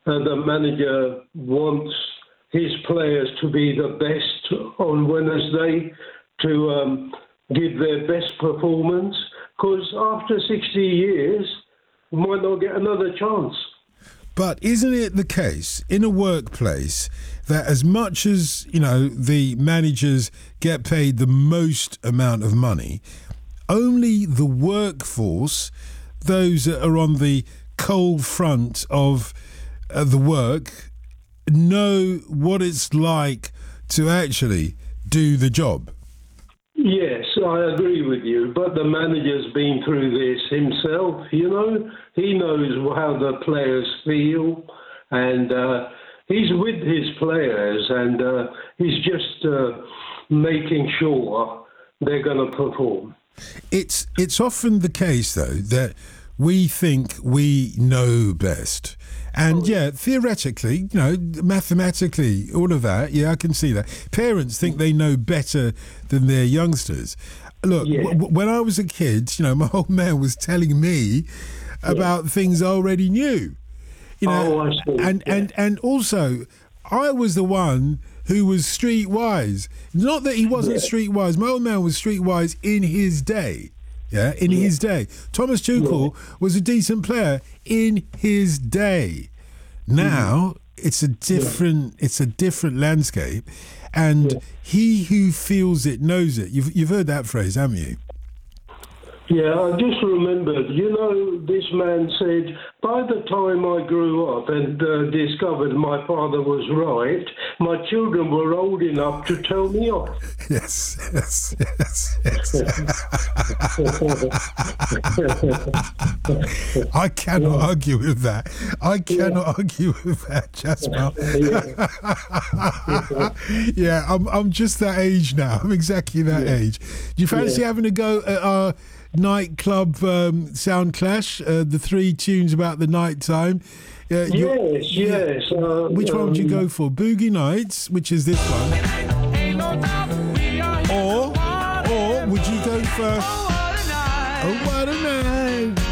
the manager wants his players to be the best on Wednesday, to give their best performance, because after 60 years, we might not get another chance. But isn't it the case in a workplace that as much as, the managers get paid the most amount of money, only the workforce, those that are on the cold front of the work, know what it's like to actually do the job? Yes, I agree with you, but the manager's been through this himself, He knows how the players feel, and he's with his players, and he's just making sure they're going to perform. It's often the case, though, that we think we know best. And theoretically, mathematically, all of that, I can see that. Parents think they know better than their youngsters. Look, when I was a kid, my old man was telling me about things I already knew. I see. And also, I was the one who was streetwise. Not that he wasn't streetwise. My old man was streetwise in his day. His day. Thomas Tuchel was a decent player in his day. Now it's a different landscape, and he who feels it knows it. You've heard that phrase, haven't you? Yeah, I just remembered, this man said, by the time I grew up and discovered my father was right, my children were old enough to tell me off. Yes. I cannot argue with that. Argue with that, Jasper. I'm just that age now. I'm exactly that age. Do you fancy having a go at our nightclub sound clash, the 3 tunes about the night time? Yes. Which one would you go for? Boogie Nights, which is this one, or would you go for Oh What a Night?